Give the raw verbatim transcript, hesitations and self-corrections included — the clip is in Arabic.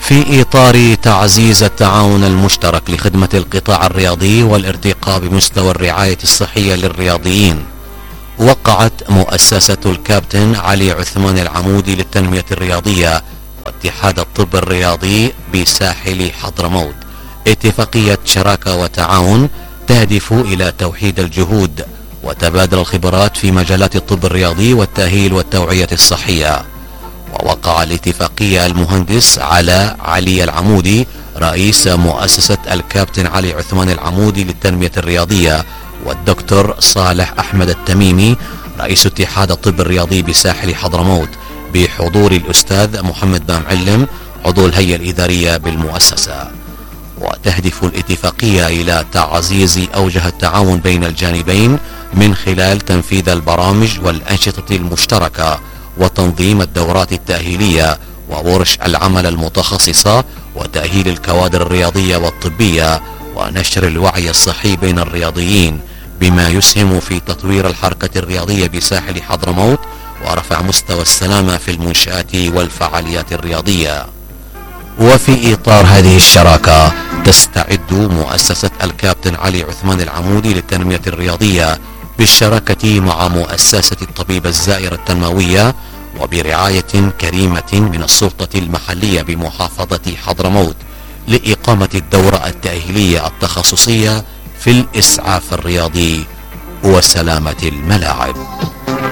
في إطار تعزيز التعاون المشترك لخدمة القطاع الرياضي والارتقاء بمستوى الرعاية الصحية للرياضيين، وقعت مؤسسة الكابتن علي عثمان العمودي للتنمية الرياضية واتحاد الطب الرياضي بساحل حضرموت اتفاقية شراكة وتعاون تهدف إلى توحيد الجهود وتبادل الخبرات في مجالات الطب الرياضي والتأهيل والتوعية الصحية. ووقع الاتفاقية المهندس علاء علي العمودي رئيس مؤسسة الكابتن علي عثمان العمودي للتنمية الرياضية، والدكتور صالح أحمد التميمي رئيس اتحاد الطب الرياضي بساحل حضرموت، بحضور الأستاذ محمد بام علم عضو الهيئة الإدارية بالمؤسسة. وتهدف الاتفاقية إلى تعزيز أوجه التعاون بين الجانبين من خلال تنفيذ البرامج والأنشطة المشتركة وتنظيم الدورات التأهيلية وورش العمل المتخصصة وتأهيل الكوادر الرياضية والطبية ونشر الوعي الصحي بين الرياضيين، بما يسهم في تطوير الحركة الرياضية بساحل حضرموت ورفع مستوى السلامة في المنشآت والفعاليات الرياضية. وفي إطار هذه الشراكة تستعد مؤسسة الكابتن علي عثمان العمودي للتنمية الرياضية بالشراكة مع مؤسسة الطبيب الزائر التنموية وبرعاية كريمة من السلطة المحلية بمحافظة حضرموت لإقامة الدورة التأهيلية التخصصية في الإسعاف الرياضي وسلامة الملاعب.